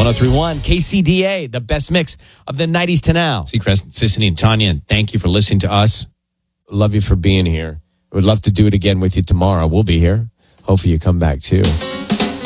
103.1 KCDA, the best mix of the 90s to now. Seacrest, Sissany, and Tanya, and thank you for listening to us. Love you for being here. We'd love to do it again with you tomorrow. We'll be here. Hopefully you come back too.